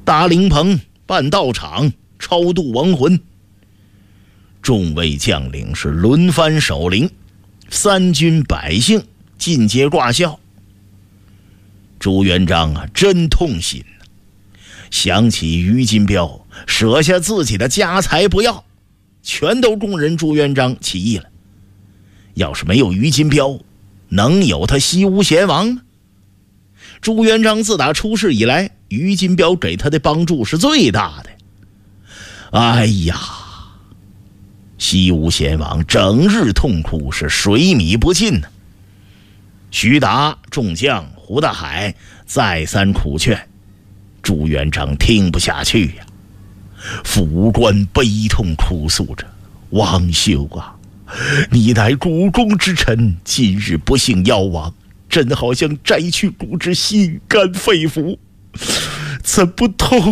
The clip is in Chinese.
搭灵棚、办道场、超度亡魂。众位将领是轮番守灵，三军百姓尽皆挂孝。朱元璋啊，真痛心啊！想起于金彪舍下自己的家财不要，全都供人朱元璋起义了。要是没有于金彪，能有他西吴贤王吗？朱元璋自打出世以来，于金彪给他的帮助是最大的。哎呀，西吴贤王整日痛哭，是水米不进呢。徐达众将胡大海再三苦劝，朱元璋听不下去呀。副官悲痛哭诉着：“王兄啊，你乃主公之臣，今日不幸夭亡，真好像摘去主之心肝肺腑，怎不痛